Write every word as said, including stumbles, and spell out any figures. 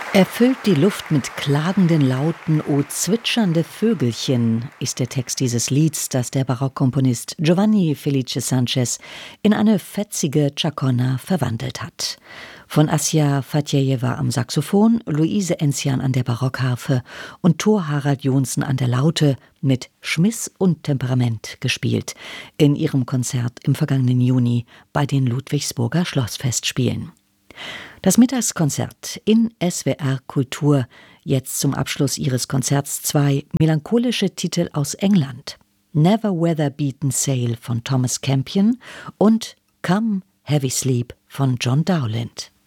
Erfüllt die Luft mit klagenden Lauten, o zwitschernde Vögelchen, ist der Text dieses Lieds, das der Barockkomponist Giovanni Felice Sanchez in eine fetzige Chaconne verwandelt hat. Von Assia Fatjejewa am Saxophon, Luise Enzian an der Barockharfe und Thor Harald Johnsen an der Laute, mit Schmiss und Temperament gespielt, in ihrem Konzert im vergangenen Juni bei den Ludwigsburger Schlossfestspielen. Das Mittagskonzert in S W R Kultur, jetzt zum Abschluss ihres Konzerts zwei melancholische Titel aus England: Never Weather Beaten Sail von Thomas Campion und Come Heavy Sleep von John Dowland.